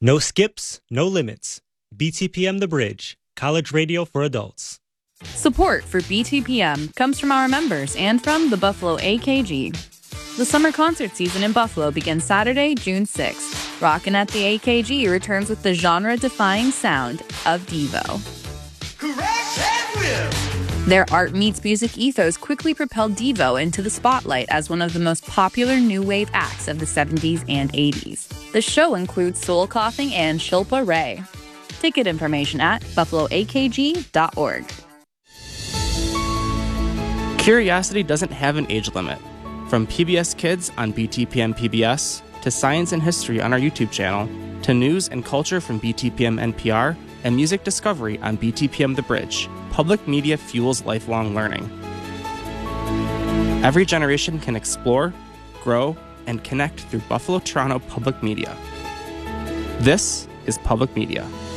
No skips, no limits. BTPM The Bridge, college radio for adults. Support for BTPM comes from our members and from the Buffalo AKG. The summer concert season in Buffalo begins Saturday, June 6th. Rockin' at the AKG returns with the genre-defying sound of Devo. Correct and whip. Their art meets music ethos quickly propelled Devo into the spotlight as one of the most popular new wave acts of the 70s and 80s. The show includes Soul Coughing and Shilpa Ray. Ticket information at buffaloakg.org. Curiosity doesn't have an age limit. From PBS Kids on BTPM PBS, to science and history on our YouTube channel, to news and culture from BTPM NPR, and music discovery on BTPM The Bridge, public media fuels lifelong learning. Every generation can explore, grow, and connect through Buffalo Toronto Public Media. This is Public Media.